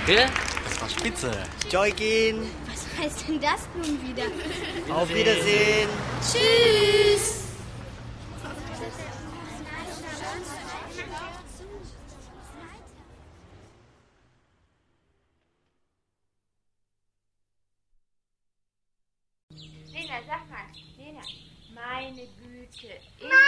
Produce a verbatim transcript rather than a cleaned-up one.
Gell? Das war spitze. Joygin. Was heißt denn das nun wieder? Auf Wiedersehen. Tschüss. Lena, sag mal, Lena, meine Güte. Mama!